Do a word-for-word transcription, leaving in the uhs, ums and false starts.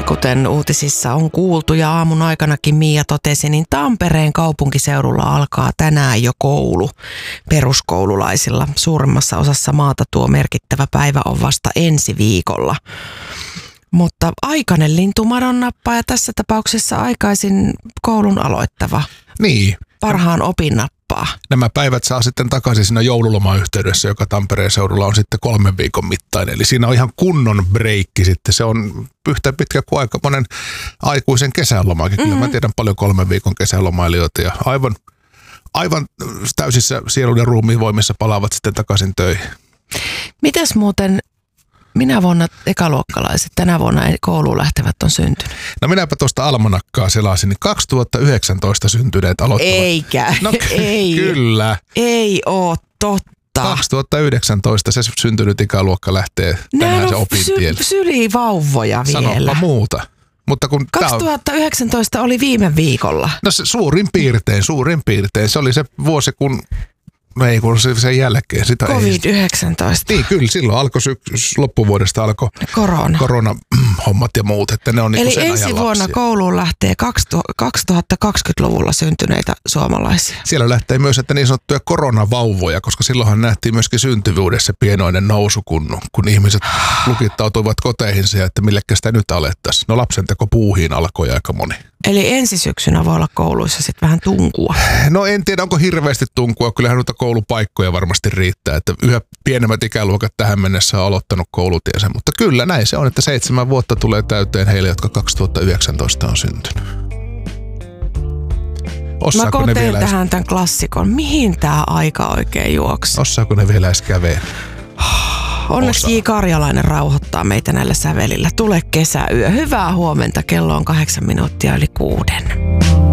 kuten uutisissa on kuultu ja aamun aikanakin Mia totesi, niin Tampereen kaupunkiseudulla alkaa tänään jo koulu peruskoululaisilla. Suurimmassa osassa maata tuo merkittävä päivä on vasta ensi viikolla. Mutta aikainen lintumadon nappaa ja tässä tapauksessa aikaisin koulun aloittava. Niin. Parhaan opin nappaa. Nämä päivät saa sitten takaisin siinä joululomayhteydessä, joka Tampereen seudulla on sitten kolmen viikon mittainen. Eli siinä on ihan kunnon breikki sitten. Se on yhtä pitkä kuin aika monen aikuisen kesälomakin. Kyllä mm-hmm. mä tiedän paljon kolmen viikon kesälomailijoita ja aivan, aivan täysissä sielun ja ruumiin voimissa palaavat sitten takaisin töihin. Mitäs muuten minä vuonna ekaluokkalaiset tänä vuonna kouluun lähtevät on syntynyt? No minäpä tuosta almanakkaa selasin, niin kaksituhattayhdeksäntoista syntyneet aloittavat. Eikä, no, ei. Kyllä. Ei oo totta. kaksituhattayhdeksäntoista se syntynyt ikäluokka lähtee tänään se opintielle. Sy- sylivauvoja vielä. Sanoppa muuta. Mutta kun kaksituhattayhdeksäntoista on... oli viime viikolla. No se suurin piirtein, suurin piirtein. Se oli se vuosi, kun... No ei, kun se sen jälkeen. Sitä covid yhdeksäntoista. Ei, niin, kyllä. Silloin alkoi sy- loppuvuodesta alkoi korona. koronahommat ja muut. Että ne on eli niin sen ensi ajan vuonna lapsia. Kouluun lähtee kaksituhattakaksikymmentäluvulla syntyneitä suomalaisia. Siellä lähtee myös että niin sanottuja koronavauvoja, koska silloinhan nähtiin myöskin syntyvyydessä pienoinen nousu, kun, kun ihmiset lukittautuivat koteihinsa ja että millekä sitä nyt alettaisiin. No lapsenteko puuhiin alkoi aika moni. Eli ensi syksynä voi olla kouluissa sitten vähän tunkua. No en tiedä, onko hirveästi tunkua. Kyllähän noita koulupaikkoja varmasti riittää. Että yhä pienemmät ikäluokat tähän mennessä on aloittanut koulutiensä. Mutta kyllä näin se on, että seitsemän vuotta tulee täyteen heille, jotka kaksituhattayhdeksäntoista on syntynyt. Osaako Mä ne koteen vielä tähän edes... tämän klassikon. Mihin tää aika oikein juoksi? Osaako ne vielä edes käveä? Onneksi J. Karjalainen rauhoittaa meitä näillä sävelillä. Tule kesäyö. Hyvää huomenta. Kello on kahdeksan minuuttia yli kuuden.